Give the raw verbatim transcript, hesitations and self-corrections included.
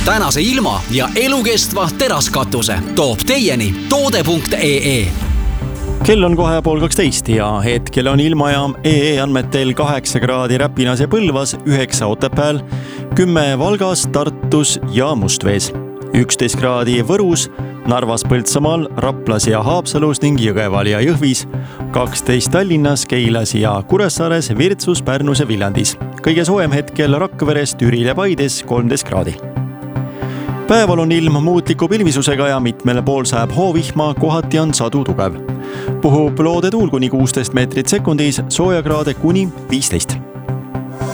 tänase ilma ja elukestva teraskatuse toob teieni toode punkt ee. Kell on kohe pool kaksteist ja hetkel on ilmajaam E E andmetel kaheksa kraadi Räpinas ja Põlvas, üheksa Otepääl, kümme Valgas, Tartus ja Mustvees, üksteist kraadi Võrus, Narvas, Põltsamaal, Raplas ja Haapsalus ning Jõgeval ja Jõhvis, kaksteist Tallinnas, Keilas ja Kuressaares, Virtsus, Pärnus ja Viljandis. Kõige soojem hetkel Rakveres, Türil ja Paides kolmteist kraadi. Päeval on ilm muutliku pilvisusega ja mitmel pool sajab hoovihma, kohati on sadu tugev. Puhub loodetuul kuni kuusteist meetrit sekundis, soojakraade kuni viisteist.